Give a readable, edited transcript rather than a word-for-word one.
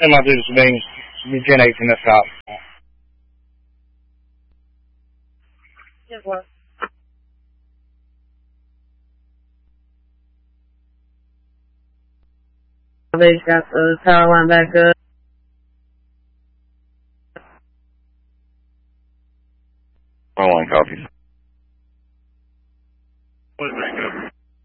Hey, my dude, it's being Gen 8 from this cop. Yes, what? They got the power line back up. Power line copies.